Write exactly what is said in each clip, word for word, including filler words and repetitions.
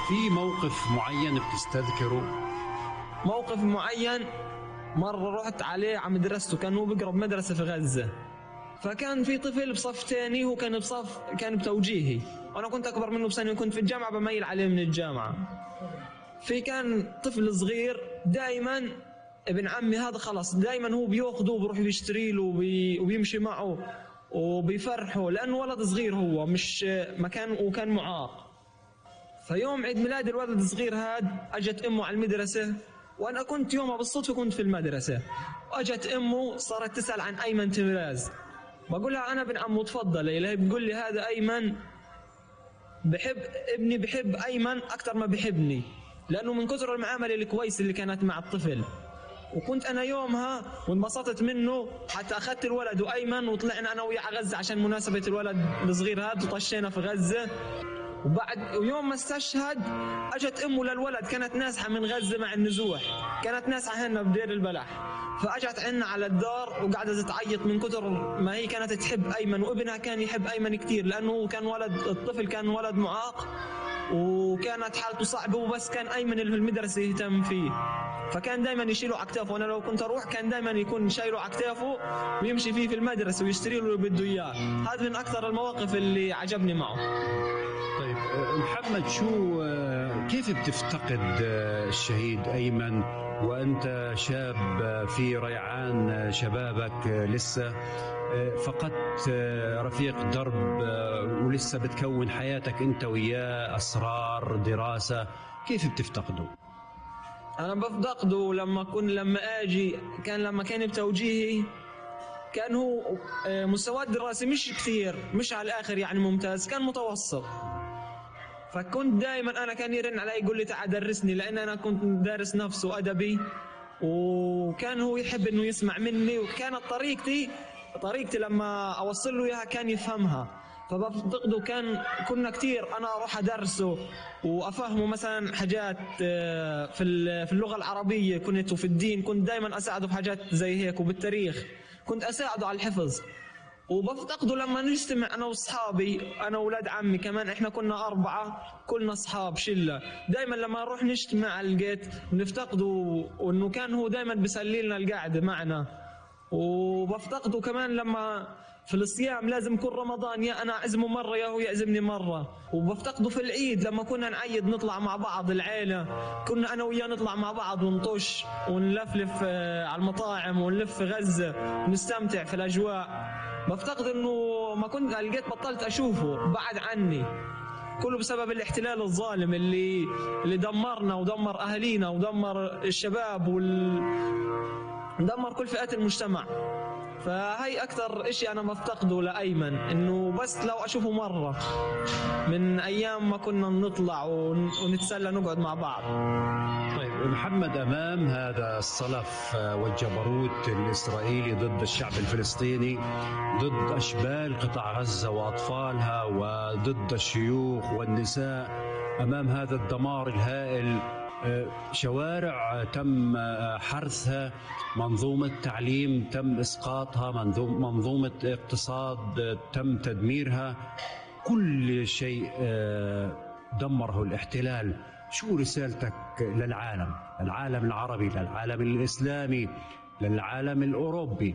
في موقف معين بتستذكره؟ موقف معين مرة رحت عليه على مدرسته، كان هو بيقرب مدرسة في غزة، فكان في طفل بصف تاني، هو كان بصف كان بتوجيهي، وأنا كنت أكبر منه بسنة وكنت في الجامعة بميل عليه من الجامعة. في كان طفل صغير دائما ابن عمي هذا خلاص دائما هو بياخده وبروح بيشتري له وبي وبيمشي معه وبيفرحه، لأنه ولد صغير هو مش مكان وكان معاق. فيوم عيد ميلاد الولد الصغير هاد أجت أمه على المدرسة، وأنا كنت يومها بالصدفة كنت في المدرسة، وأجت أمه صارت تسأل عن أيمن تمراز. بقول لها أنا ابن عمه تفضلي، بتقول لي هذا أيمن بحب ابني، بحب أيمن أكثر ما بحبني، لأنه من كثر المعاملة الكويسة اللي كانت مع الطفل. وكنت أنا يومها وانبسطت منه، حتى أخذت الولد وأيمن وطلعنا أنا وياه على غزة عشان مناسبة الولد الصغير هذا، وطشينا في غزة. وبعد ويوم ما استشهد اجت امه للولد، كانت نازحه من غزه مع النزوح، كانت نازحه هنا بدير البلح، فاجت عنا على الدار وقعدت تعيط من كثر ما هي كانت تحب ايمن، وابنها كان يحب ايمن كثير، لانه كان ولد الطفل كان ولد معاق وكانت حالته صعبه، وبس كان ايمن اللي في المدرسه يهتم فيه، فكان دائما يشيله على كتافه، وانا لو كنت اروح كان دائما يكون شايله على كتافه ويمشي فيه في المدرسه ويشتري له اللي بده اياه. هذا من اكثر المواقف اللي عجبني معه. طيب محمد، شو كيف بتفتقد الشهيد أيمن وأنت شاب في ريعان شبابك، لسه فقدت رفيق درب ولسه بتكون حياتك أنت وياه، أسرار، دراسة، كيف بتفتقده؟ أنا بفتقده لما كن لما أجي كان لما كان بتوجيهي كان هو مستواه الدراسي مش كثير، مش على الآخر يعني ممتاز، كان متوسط. فكنت دائما انا كان يرن علي يقول لي تعال درسني، لان انا كنت دارس نفس وادبي، وكان هو يحب انه يسمع مني، وكانت طريقتي طريقتي لما اوصل له اياها كان يفهمها. فبفتقده، كان كنا كثير انا اروح ادرسه وافهمه مثلا حاجات في في اللغه العربيه، كنت وفي الدين كنت دائما اساعده في حاجات زي هيك، وبالتاريخ كنت اساعده على الحفظ. وبفتقده لما نجتمع انا واصحابي، انا واولاد عمي كمان، احنا كنا اربعه كلنا اصحاب شله، دائما لما نروح نجتمع على الجيت بنفتقده، وانه كان هو دائما بيسلي لنا القعده معنا. وبفتقده كمان لما في الصيام لازم كل رمضان يا انا اعزمه مره يا هو يعزمني مره. وبفتقده في العيد لما كنا نعيد نطلع مع بعض العيله، كنا انا وياه نطلع مع بعض ونطش ونلفلف على المطاعم ونلف في غزه ونستمتع في الاجواء. بفتقد انه ما كنت لقيت بطلت اشوفه بعد عني، كله بسبب الاحتلال الظالم اللي اللي دمرنا ودمر اهالينا ودمر الشباب وال دمر كل فئات المجتمع. فهي اكثر اشي انا بفتقده لايمن، انه بس لو اشوفه مره من ايام ما كنا نطلع ونتسلى نقعد مع بعض. طيب محمد، امام هذا الصلف والجبروت الاسرائيلي ضد الشعب الفلسطيني، ضد اشبال قطاع غزه واطفالها، وضد الشيوخ والنساء، امام هذا الدمار الهائل، شوارع تم حرثها، منظومة تعليم تم إسقاطها، منظومة اقتصاد تم تدميرها، كل شيء دمره الاحتلال. شو رسالتك للعالم، العالم العربي، للعالم الإسلامي، للعالم الأوروبي؟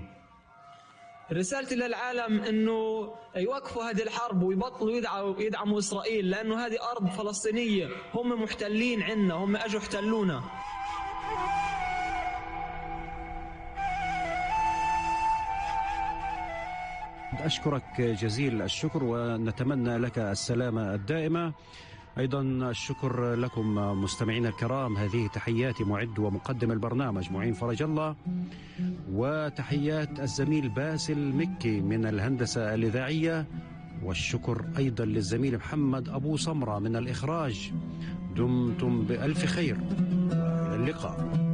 رسالتي للعالم انه يوقفوا هذه الحرب ويبطلوا يدعموا يدعموا اسرائيل، لانه هذه ارض فلسطينيه، هم محتلين عنا، هم اجوا احتلونا. اشكرك جزيل الشكر ونتمنى لك السلامه الدائمه. أيضا الشكر لكم مستمعينا الكرام، هذه تحيات معد ومقدم البرنامج معين فرج الله، وتحيات الزميل باسل مكي من الهندسة الإذاعية، والشكر أيضا للزميل محمد أبو سمرة من الإخراج. دمتم بألف خير، إلى اللقاء.